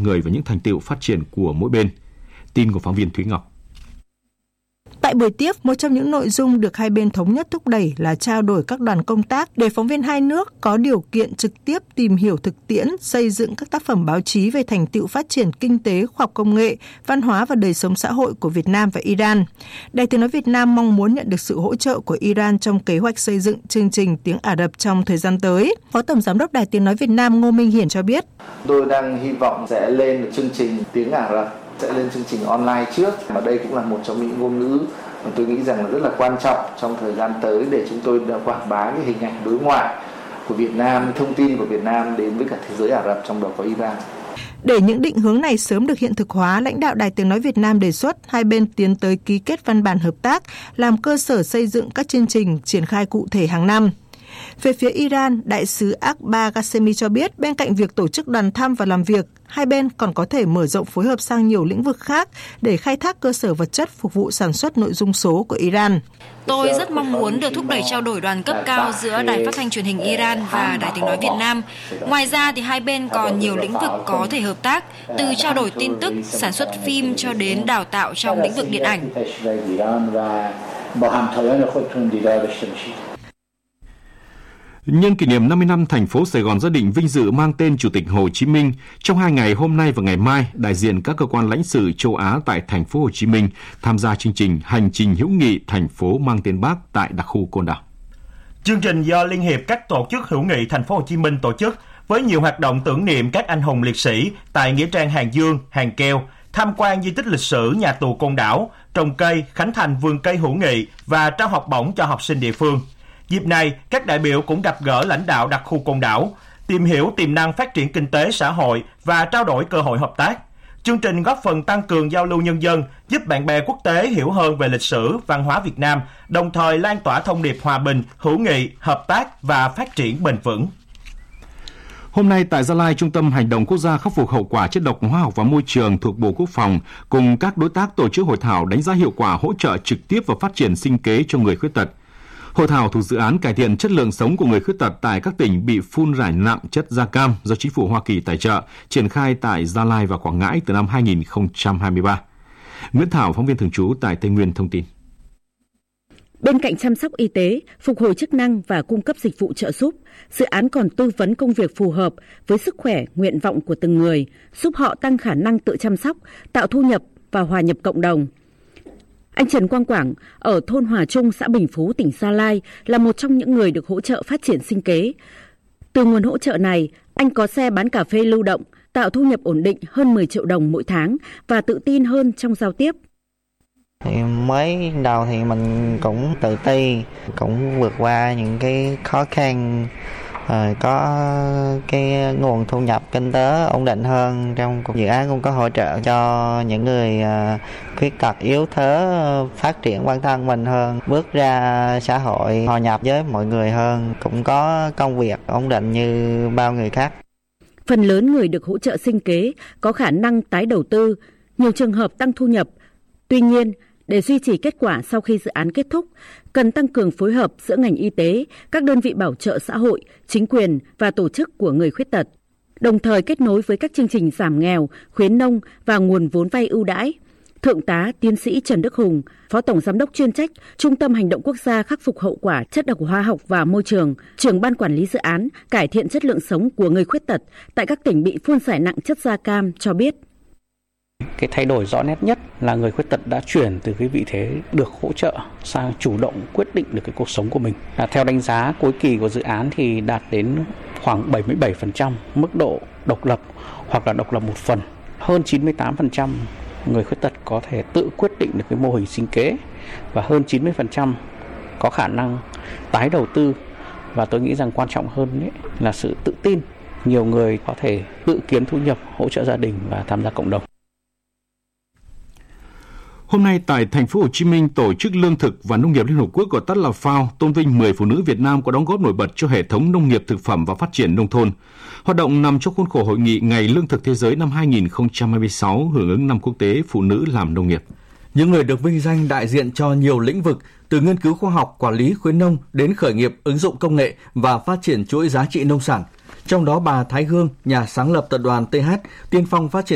người và những thành tựu phát triển của mỗi bên. Tin của phóng viên Thúy Ngọc. Tại buổi tiếp, một trong những nội dung được hai bên thống nhất thúc đẩy là trao đổi các đoàn công tác để phóng viên hai nước có điều kiện trực tiếp tìm hiểu thực tiễn, xây dựng các tác phẩm báo chí về thành tựu phát triển kinh tế, khoa học công nghệ, văn hóa và đời sống xã hội của Việt Nam và Iran. Đài Tiếng nói Việt Nam mong muốn nhận được sự hỗ trợ của Iran trong kế hoạch xây dựng chương trình tiếng Ả Rập trong thời gian tới. Phó Tổng Giám đốc Đài Tiếng nói Việt Nam Ngô Minh Hiển cho biết. Tôi đang hy vọng sẽ lên được chương trình tiếng Ả Rập, sẽ lên chương trình online trước, mà đây cũng là một trong những ngôn ngữ mà tôi nghĩ rằng là rất là quan trọng trong thời gian tới để chúng tôi quảng bá cái hình ảnh đối ngoại của Việt Nam, thông tin của Việt Nam đến với cả thế giới Ả Rập, trong đó có Iran. Để những định hướng này sớm được hiện thực hóa, lãnh đạo Đài Tiếng nói Việt Nam đề xuất hai bên tiến tới ký kết văn bản hợp tác, làm cơ sở xây dựng các chương trình triển khai cụ thể hàng năm. Về phía Iran, Đại sứ Akbar Ghasemi cho biết bên cạnh việc tổ chức đoàn thăm và làm việc, hai bên còn có thể mở rộng phối hợp sang nhiều lĩnh vực khác để khai thác cơ sở vật chất phục vụ sản xuất nội dung số của Iran. Tôi rất mong muốn được thúc đẩy trao đổi đoàn cấp cao giữa Đài Phát thanh Truyền hình Iran và Đài Tiếng nói Việt Nam. Ngoài ra thì hai bên còn nhiều lĩnh vực có thể hợp tác, từ trao đổi tin tức, sản xuất phim cho đến đào tạo trong lĩnh vực điện ảnh. Nhân kỷ niệm 50 năm thành phố Sài Gòn gia định vinh dự mang tên Chủ tịch Hồ Chí Minh, trong 2 ngày hôm nay và ngày mai, đại diện các cơ quan lãnh sự châu Á tại thành phố Hồ Chí Minh tham gia chương trình Hành trình hữu nghị thành phố mang tên Bác tại đặc khu Côn Đảo. Chương trình do Liên hiệp các tổ chức hữu nghị thành phố Hồ Chí Minh tổ chức với nhiều hoạt động tưởng niệm các anh hùng liệt sĩ tại nghĩa trang Hàng Dương, Hàng Keo, tham quan di tích lịch sử nhà tù Côn Đảo, trồng cây, khánh thành vườn cây hữu nghị và trao học bổng cho học sinh địa phương. Dịp này, các đại biểu cũng gặp gỡ lãnh đạo đặc khu Côn Đảo, tìm hiểu tiềm năng phát triển kinh tế xã hội và trao đổi cơ hội hợp tác. Chương trình góp phần tăng cường giao lưu nhân dân, giúp bạn bè quốc tế hiểu hơn về lịch sử, văn hóa Việt Nam, đồng thời lan tỏa thông điệp hòa bình, hữu nghị, hợp tác và phát triển bền vững. Hôm nay tại Gia Lai, Trung tâm Hành động Quốc gia khắc phục hậu quả chất độc hóa học và môi trường thuộc Bộ Quốc phòng cùng các đối tác tổ chức hội thảo đánh giá hiệu quả hỗ trợ trực tiếp và phát triển sinh kế cho người khuyết tật. Hội thảo thuộc dự án cải thiện chất lượng sống của người khuyết tật tại các tỉnh bị phun rải nặng chất da cam do chính phủ Hoa Kỳ tài trợ, triển khai tại Gia Lai và Quảng Ngãi từ năm 2023. Nguyễn Thảo, phóng viên thường trú tại Tây Nguyên thông tin. Bên cạnh chăm sóc y tế, phục hồi chức năng và cung cấp dịch vụ trợ giúp, dự án còn tư vấn công việc phù hợp với sức khỏe, nguyện vọng của từng người, giúp họ tăng khả năng tự chăm sóc, tạo thu nhập và hòa nhập cộng đồng. Anh Trần Quang Quảng ở thôn Hòa Trung, xã Bình Phú, tỉnh Gia Lai là một trong những người được hỗ trợ phát triển sinh kế. Từ nguồn hỗ trợ này, anh có xe bán cà phê lưu động, tạo thu nhập ổn định hơn 10 triệu đồng mỗi tháng và tự tin hơn trong giao tiếp. Thì mới đầu thì mình cũng tự ti, cũng vượt qua những cái khó khăn, có cái nguồn thu nhập kinh tế ổn định hơn. Trong dự án cũng có hỗ trợ cho những người khuyết tật yếu thế phát triển bản thân mình hơn, bước ra xã hội, hòa nhập với mọi người hơn, cũng có công việc ổn định như bao người khác. Phần lớn người được hỗ trợ sinh kế có khả năng tái đầu tư, nhiều trường hợp tăng thu nhập. Tuy nhiên, để duy trì kết quả sau khi dự án kết thúc, cần tăng cường phối hợp giữa ngành y tế, các đơn vị bảo trợ xã hội, chính quyền và tổ chức của người khuyết tật, đồng thời kết nối với các chương trình giảm nghèo, khuyến nông và nguồn vốn vay ưu đãi. Thượng tá Tiến sĩ Trần Đức Hùng, Phó Tổng Giám đốc chuyên trách Trung tâm Hành động Quốc gia khắc phục hậu quả chất độc hóa học và môi trường, trưởng ban quản lý dự án cải thiện chất lượng sống của người khuyết tật tại các tỉnh bị phun rải nặng chất da cam cho biết. Cái thay đổi rõ nét nhất là người khuyết tật đã chuyển từ cái vị thế được hỗ trợ sang chủ động quyết định được cái cuộc sống của mình. Theo đánh giá cuối kỳ của dự án thì đạt đến khoảng 77% mức độ độc lập hoặc là độc lập một phần. Hơn 98% người khuyết tật có thể tự quyết định được cái mô hình sinh kế và hơn 90% có khả năng tái đầu tư. Và tôi nghĩ rằng quan trọng hơn ấy là sự tự tin. Nhiều người có thể tự kiếm thu nhập, hỗ trợ gia đình và tham gia cộng đồng. Hôm nay tại thành phố Hồ Chí Minh, Tổ chức Lương thực và Nông nghiệp Liên Hợp Quốc gọi tắt là FAO tôn vinh 10 phụ nữ Việt Nam có đóng góp nổi bật cho hệ thống nông nghiệp thực phẩm và phát triển nông thôn. Hoạt động nằm trong khuôn khổ hội nghị Ngày Lương thực Thế giới năm 2026 hưởng ứng năm quốc tế phụ nữ làm nông nghiệp. Những người được vinh danh đại diện cho nhiều lĩnh vực, từ nghiên cứu khoa học, quản lý khuyến nông đến khởi nghiệp, ứng dụng công nghệ và phát triển chuỗi giá trị nông sản. Trong đó bà Thái Hương, nhà sáng lập tập đoàn TH, tiên phong phát triển